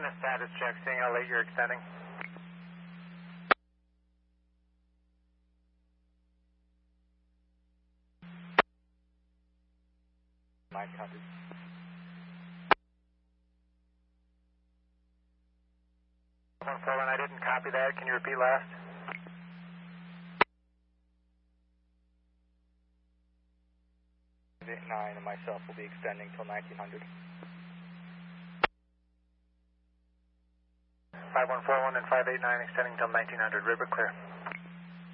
a status check, seeing how late you're extending. I didn't copy that. Can you repeat last? Nine and myself will be extending till 1900. 5141 and 589 extending till 1900. Ribbit clear.